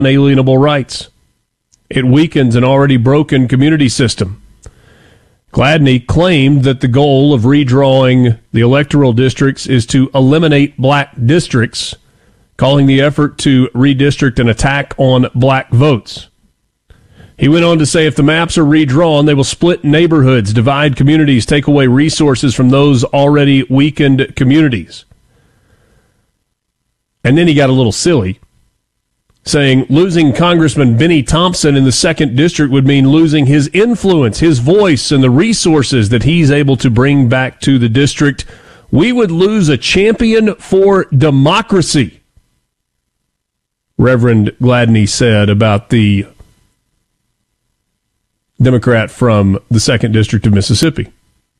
unalienable rights. It weakens an already broken community system. Gladney claimed that the goal of redrawing the electoral districts is to eliminate black districts, calling the effort to redistrict an attack on black votes. He went on to say if the maps are redrawn, they will split neighborhoods, divide communities, take away resources from those already weakened communities. And then he got a little silly, saying losing Congressman Benny Thompson in the 2nd District would mean losing his influence, his voice, and the resources that he's able to bring back to the district. We would lose a champion for democracy, Reverend Gladney said about the Democrat from the 2nd District of Mississippi.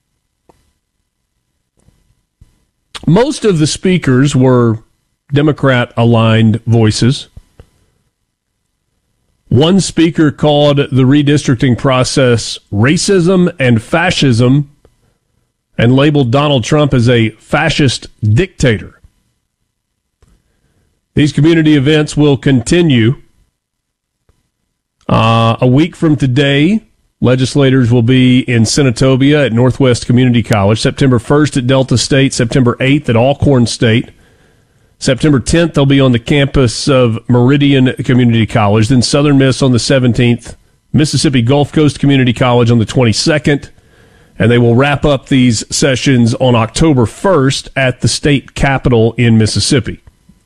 Most of the speakers were Democrat-aligned voices. One speaker called the redistricting process racism and fascism and labeled Donald Trump as a fascist dictator. These community events will continue. A week from today, legislators will be in Senatobia at Northwest Community College, September 1st at Delta State, September 8th at Alcorn State. September 10th, they'll be on the campus of Meridian Community College, then Southern Miss on the 17th, Mississippi Gulf Coast Community College on the 22nd, and they will wrap up these sessions on October 1st at the state capitol in Mississippi.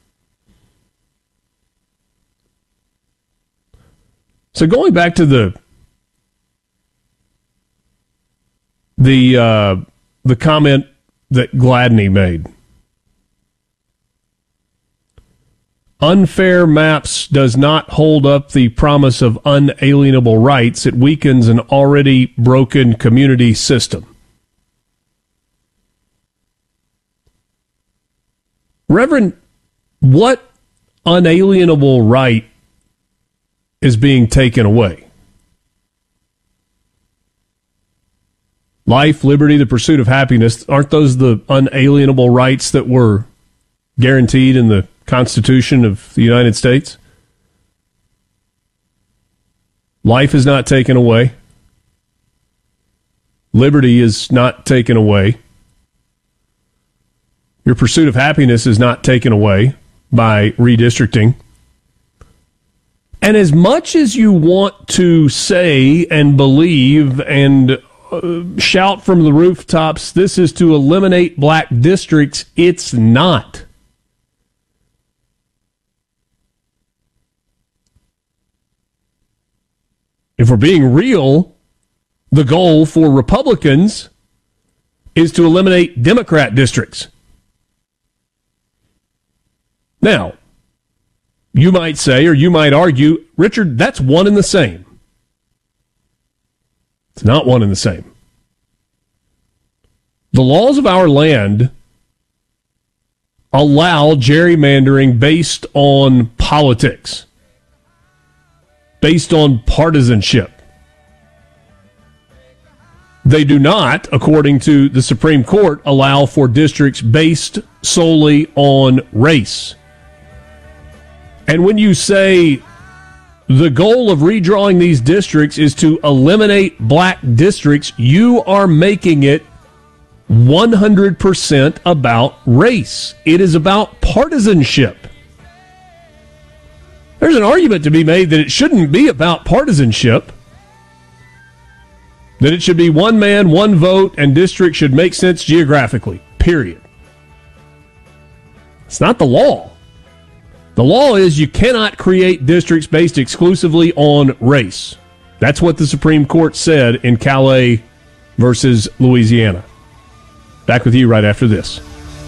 So going back to the comment that Gladney made. Unfair maps does not hold up the promise of unalienable rights. It weakens an already broken community system. Reverend, what unalienable right is being taken away? Life, liberty, the pursuit of happiness, aren't those the unalienable rights that were guaranteed in the Constitution of the United States? Life is not taken away. Liberty is not taken away. Your pursuit of happiness is not taken away by redistricting. And as much as you want to say and believe and shout from the rooftops, this is to eliminate black districts, it's not. If we're being real, the goal for Republicans is to eliminate Democrat districts. Now, you might say, or you might argue, Richard, that's one and the same. It's not one and the same. The laws of our land allow gerrymandering based on politics, based on partisanship. They do not, according to the Supreme Court, allow for districts based solely on race. And when you say the goal of redrawing these districts is to eliminate black districts, you are making it 100% about race. It is about partisanship. There's an argument to be made that it shouldn't be about partisanship, that it should be one man, one vote, and districts should make sense geographically, period. It's not the law. The law is you cannot create districts based exclusively on race. That's what the Supreme Court said in Calais versus Louisiana. Back with you right after this.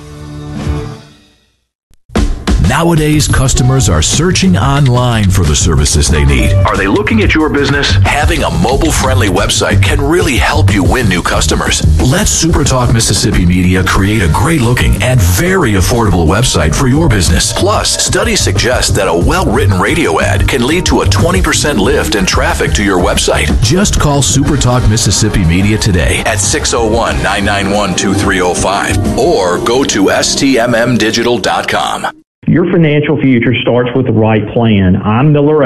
Nowadays, customers are searching online for the services they need. Are they looking at your business? Having a mobile-friendly website can really help you win new customers. Let SuperTalk Mississippi Media create a great-looking and very affordable website for your business. Plus, studies suggest that a well-written radio ad can lead to a 20% lift in traffic to your website. Just call SuperTalk Mississippi Media today at 601-991-2305 or go to stmmdigital.com. Your financial future starts with the right plan. I'm Miller